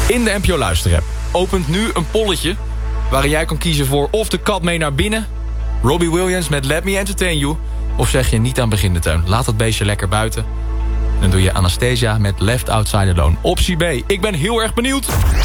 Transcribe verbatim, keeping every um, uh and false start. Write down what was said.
In de N P O Luisterapp opent nu een polletje... waarin jij kan kiezen voor of de kat mee naar binnen... Robbie Williams met Let Me Entertain You... of zeg je niet aan begin de tuin. Laat dat beestje lekker buiten. Dan doe je Anastasia met Left Outside Alone. Optie B. Ik ben heel erg benieuwd.